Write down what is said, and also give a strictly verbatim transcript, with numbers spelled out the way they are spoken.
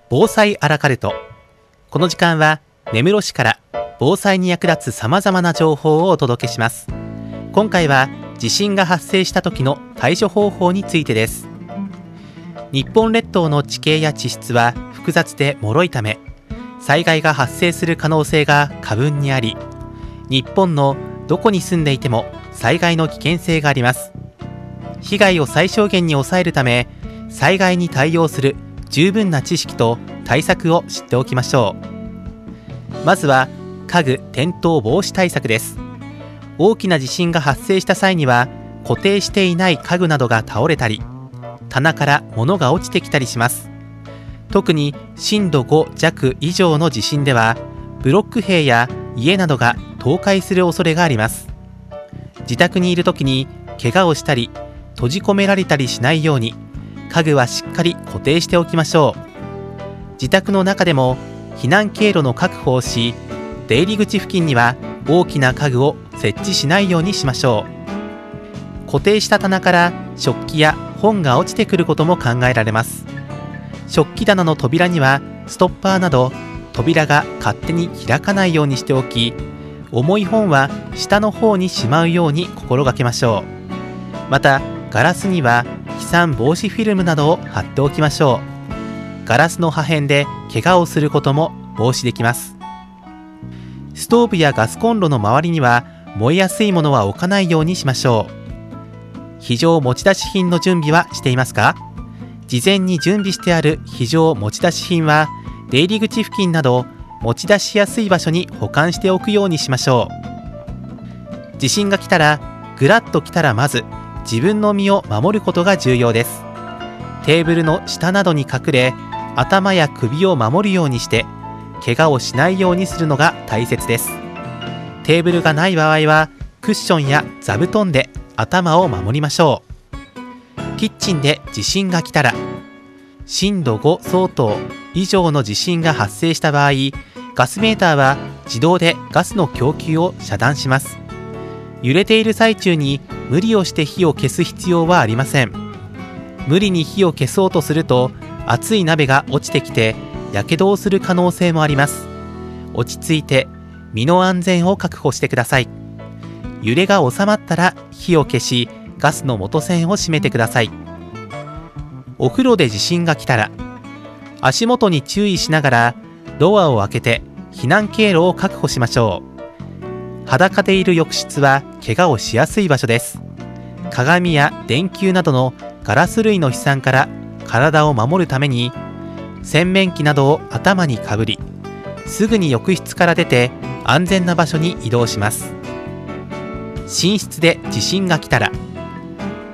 防災アラカルト。この時間は根室市から防災に役立つさまざまな情報をお届けします。今回は地震が発生した時の対処方法についてです。日本列島の地形や地質は複雑で脆いため、災害が発生する可能性が過分にあり、日本のどこに住んでいても災害の危険性があります。被害を最小限に抑えるため、災害に対応する十分な知識と対策を知っておきましょう。まずは家具転倒防止対策です。大きな地震が発生した際には、固定していない家具などが倒れたり、棚から物が落ちてきたりします。特に震度ご弱以上の地震では、ブロック塀や家などが倒壊する恐れがあります。自宅にいるときに怪我をしたり閉じ込められたりしないように、家具はしっかり固定しておきましょう。自宅の中でも避難経路の確保をし、出入り口付近には大きな家具を設置しないようにしましょう。固定した棚から食器や本が落ちてくることも考えられます。食器棚の扉にはストッパーなど、扉が勝手に開かないようにしておき、重い本は下の方にしまうように心がけましょう。またガラスには飛散防止フィルムなどを貼っておきましょう。ガラスの破片で怪我をすることも防止できます。ストーブやガスコンロの周りには燃えやすいものは置かないようにしましょう。非常持ち出し品の準備はしていますか？事前に準備してある非常持ち出し品は、出入り口付近など持ち出しやすい場所に保管しておくようにしましょう。地震が来たら、ぐらっと来たらまず自分の身を守ることが重要です。テーブルの下などに隠れ、頭や首を守るようにして、怪我をしないようにするのが大切です。テーブルがない場合は、クッションや座布団で頭を守りましょう。キッチンで地震が来たら、震度ご相当以上の地震が発生した場合、ガスメーターは自動でガスの供給を遮断します。揺れている最中に無理をして火を消す必要はありません。無理に火を消そうとすると、熱い鍋が落ちてきてやけどをする可能性もあります。落ち着いて身の安全を確保してください。揺れが収まったら火を消し、ガスの元栓を閉めてください。お風呂で地震が来たら、足元に注意しながらドアを開けて避難経路を確保しましょう。裸でいる浴室は怪我をしやすい場所です。鏡や電球などのガラス類の飛散から体を守るために、洗面器などを頭にかぶり、すぐに浴室から出て安全な場所に移動します。寝室で地震が来たら、